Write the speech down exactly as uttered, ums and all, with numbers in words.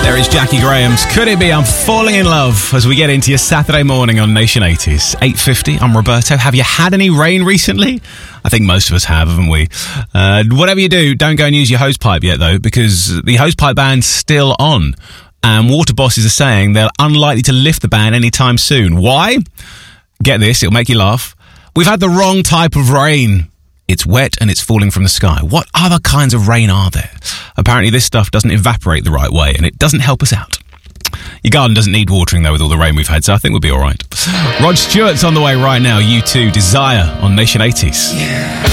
There is Jackie Graham's Could It Be I'm Falling in Love as we get into your Saturday morning on Nation eighties. eight fifty, I'm Roberto. Have you had any rain recently? I think most of us have, haven't we? Uh, whatever you do, don't go and use your hosepipe yet, though, because the hosepipe ban's still on. And water bosses are saying they're unlikely to lift the ban anytime soon. Why? Get this, it'll make you laugh. We've had the wrong type of rain. It's wet and it's falling from the sky. What other kinds of rain are there? Apparently this stuff doesn't evaporate the right way and it doesn't help us out. Your garden doesn't need watering though with all the rain we've had, so I think we'll be all right. Rod Stewart's on the way right now. You too, Desire on Nation eighties. Yeah.